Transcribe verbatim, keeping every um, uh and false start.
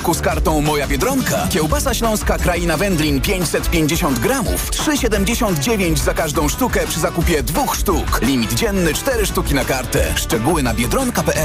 rachunku z kartą Moja Biedronka. Kiełbasa śląska Kraina Wędlin pięćset pięćdziesiąt gramów, trzy siedemdziesiąt dziewięć za każdą sztukę przy zakupie dwóch sztuk. Limit dzienny cztery sztuki na kartę. Szczegóły na biedronka kropka p